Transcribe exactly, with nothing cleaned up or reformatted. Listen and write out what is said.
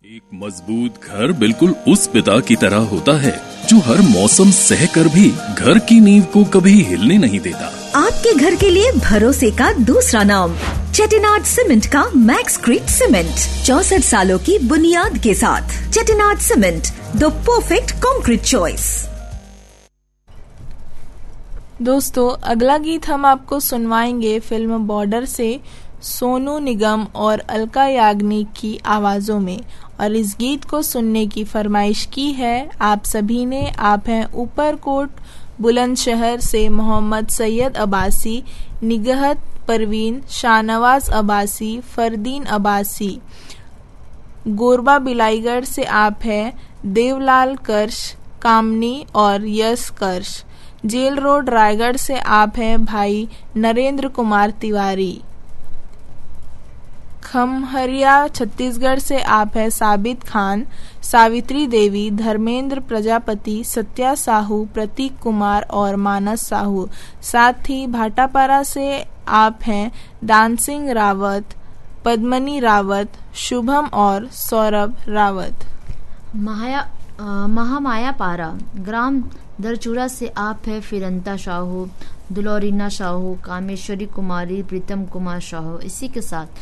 एक मजबूत घर बिल्कुल उस पिता की तरह होता है जो हर मौसम सह कर भी घर की नींव को कभी हिलने नहीं देता। आपके घर के लिए भरोसे का दूसरा नाम चेटिनाड सीमेंट का मैक्सक्रीट सीमेंट, चौसठ सालों की बुनियाद के साथ। Chettinad cement, the perfect concrete choice. दोस्तों, अगला गीत हम आपको सुनवाएंगे फिल्म बॉर्डर से सोनू निगम और अलका याग्निक की आवाजों में, और इस गीत को सुनने की फरमाइश की है आप सभी ने। आप हैं ऊपरकोट बुलंदशहर से मोहम्मद सैयद अब्बासी, निगहत परवीन, शाहनवाज अब्बासी, फरदीन अब्बासी। गोरबा बिलाईगढ़ से आप हैं देवलाल कर्श, कामनी और यश कर्श। जेल रोड रायगढ़ से आप हैं भाई नरेंद्र कुमार तिवारी। खमहरिया छत्तीसगढ़ से आप हैं साबित खान, सावित्री देवी, धर्मेंद्र प्रजापति, सत्या साहू, प्रतीक कुमार और मानस साहू। साथ ही भाटापारा से आप हैं डांसिंग रावत, पद्मनी रावत, शुभम और सौरभ रावत। महाया महामाया पारा ग्राम दरचूड़ा से आप है फिरंता साहू, दुलौरीना साहू, कामेश्वरी कुमारी, प्रीतम कुमार साहू। इसी के साथ